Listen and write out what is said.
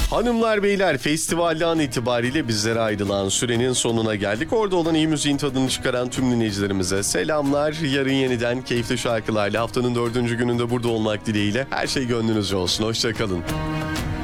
Hanımlar beyler, festivalde an itibariyle bizlere ayrılan sürenin sonuna geldik. Orada olan iyi müziğin tadını çıkaran tüm dinleyicilerimize selamlar. Yarın yeniden keyifli şarkılarla haftanın 4. gününde burada olmak dileğiyle. Her şey gönlünüzce olsun. Hoşça kalın.